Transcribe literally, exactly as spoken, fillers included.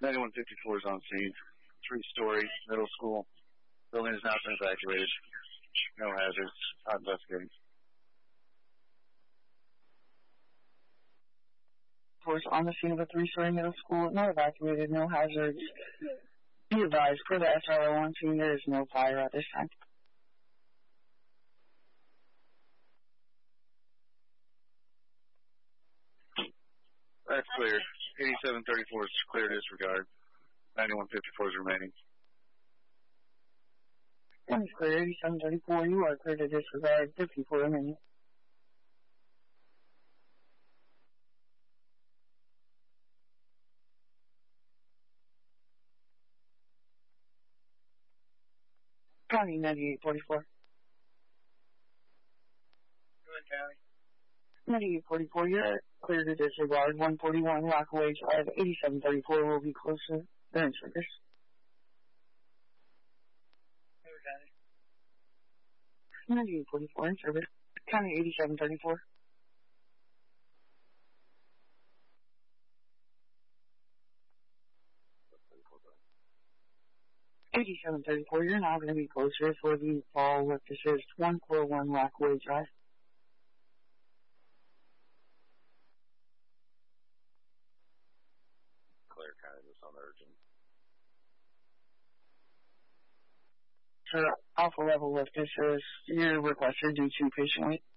ninety-one fifty-four is on scene. Three-story middle school. Building has not been evacuated. No hazards. Not investigating. Force on the scene of a three-story middle school. Not evacuated. No hazards. Be advised, per the S R O on scene, there is no fire at this time. That's clear. eighty-seven thirty-four is clear disregard. ninety-one fifty-four is remaining. One is clear. eighty-seven thirty-four, you are clear to disregard. fifty-four remaining. County ninety-eight forty-four. ninety-eight forty-four, you're clear to disregard. one forty-one Rockaway Drive. eighty-seven thirty-four will be closer. They're in service. ninety-eight forty-four in service. County eighty-seven thirty-four. eighty-seven thirty-four, you're now going to be closer for the fall with this is one forty-one Rockaway Drive. Clear, kind of just on the urgent. Sir, alpha level lift, this is your requester due to patient wait.